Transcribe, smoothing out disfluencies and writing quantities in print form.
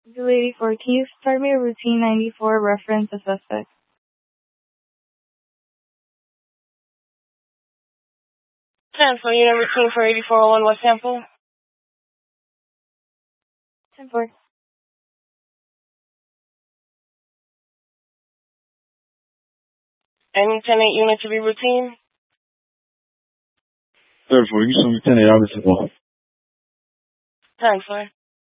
Zoo 84 Keys, start me routine 94, reference a suspect. 10 for unit routine for 8401 West Sample. 10-4. Any 10-8 unit to be routine. 10-4, you send me 10-8 out of 10-4.